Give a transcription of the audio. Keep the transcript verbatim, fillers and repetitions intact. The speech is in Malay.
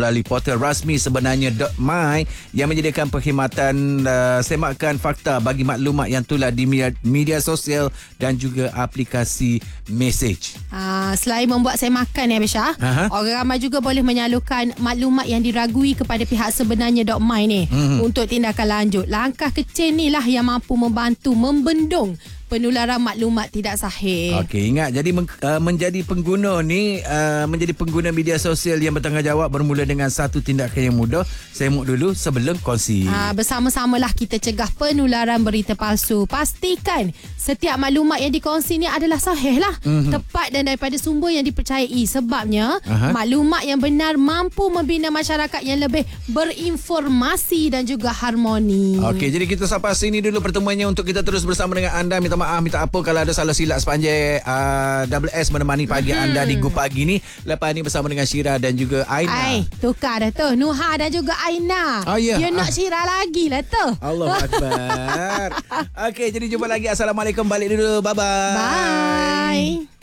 melalui portal rasmi sebenarnya .my yang menyediakan perkhidmatan uh, semakan fakta bagi maklumat yang tular di media, media sosial dan juga aplikasi mesej. Uh, selain membuat semakan ya Besha, Aha. orang ramai juga boleh menyalurkan maklumat yang diragui kepada pihak sebenarnya .my ni mm-hmm. untuk tindakan lanjut. Langkah kecil ni lah yang mampu membantu membendung penularan maklumat tidak sahih. Okey, ingat jadi men, uh, menjadi pengguna ni uh, menjadi pengguna media sosial yang bertanggungjawab bermula dengan satu tindakan yang mudah. Semok dulu sebelum kongsi. Uh, bersama-samalah kita cegah penularan berita palsu. Pastikan setiap maklumat yang dikongsi ni adalah sahih lah, mm-hmm. tepat dan daripada sumber yang dipercayai. Sebabnya Aha. maklumat yang benar mampu membina masyarakat yang lebih berinformasi dan juga harmoni. Okey, jadi kita sampai sini dulu pertemuannya untuk kita terus bersama dengan anda. Minta maaf, minta apa kalau ada salah silap sepanjang uh, Double S menemani pagi hmm. anda di Go Pagi ni. Lepas ni bersama dengan Syira dan juga Aina. Ai, tukar dah tu. Nuha dan juga Aina. Oh, yeah. You nak ah. Syira lagi lah tu. Allah Akbar. Okey, jadi jumpa lagi. Assalamualaikum. Balik dulu. Bye-bye. Bye.